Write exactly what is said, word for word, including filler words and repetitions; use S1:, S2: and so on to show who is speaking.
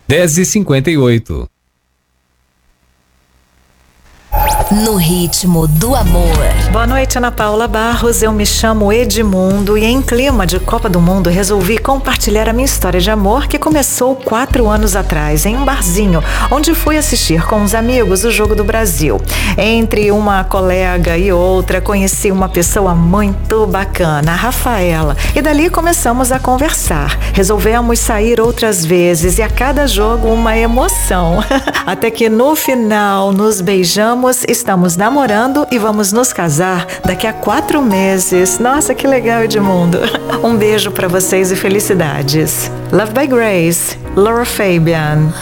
S1: dez e cinquenta e oito.
S2: No ritmo do amor.
S3: Boa noite, Ana Paula Barros. Eu me chamo Edmundo e em clima de Copa do Mundo resolvi compartilhar a minha história de amor que começou quatro anos atrás em um barzinho, onde fui assistir com os amigos o Jogo do Brasil. Entre uma colega e outra, conheci uma pessoa muito bacana, a Rafaela, e dali começamos a conversar. Resolvemos sair outras vezes e a cada jogo uma emoção. Até que no final nos beijamos, estamos namorando e vamos nos casar daqui a quatro meses. Nossa, que legal, Edmundo. Um beijo pra vocês e felicidades. Love by Grace, Laura Fabian.